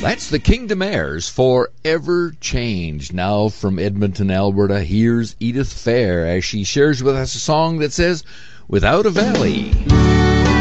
That's the Kingdom Airs, Forever Changed. Now from Edmonton, Alberta, here's Edith Fair as she shares with us a song that says, Without a Valley.